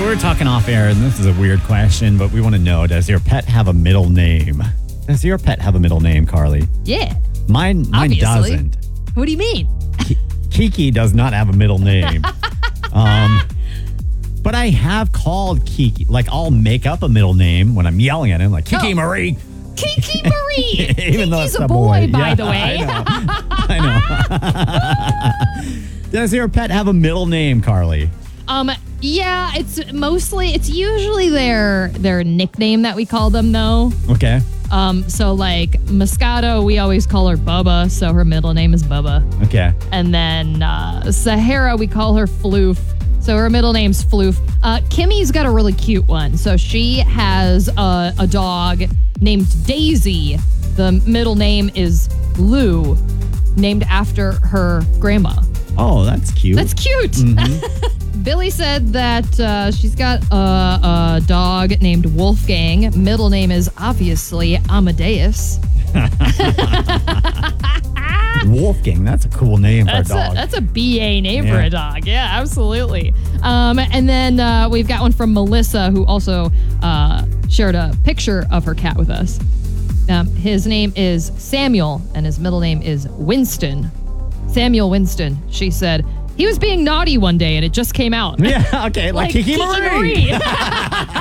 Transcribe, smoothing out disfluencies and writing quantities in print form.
So we were talking off air, and this is a weird question, but we want to know, does your pet have a middle name? Does your pet have a middle name, Carly? Yeah. Mine Obviously. doesn't. What do you mean? Kiki does not have a middle name. But I have called Kiki. Like, I'll make up a middle name when I'm yelling at him, like, Kiki Marie. Kiki Marie. Even though Kiki's it's a boy, by Yeah, the way. I know. Does your pet have a middle name, Carly? Yeah, it's usually their nickname that we call them, though. Okay. So like Moscato, we always call her Bubba, so her middle name is Bubba. Okay. And then Sahara, we call her Floof, so her middle name's Floof. Kimmy's got a really cute one. So she has a dog named Daisy. The middle name is Lou, named after her grandma. Oh, that's cute. That's cute. Mm-hmm. Billy said that she's got a dog named Wolfgang. Middle name is obviously Amadeus. Wolfgang, that's a cool name for a dog. That's a BA name for a dog. Yeah, absolutely. And then we've got one from Melissa, who also shared a picture of her cat with us. His name is Samuel, and his middle name is Winston. Samuel Winston. She said, he was being naughty one day, and it just came out. Yeah, okay, like Kiki Marie.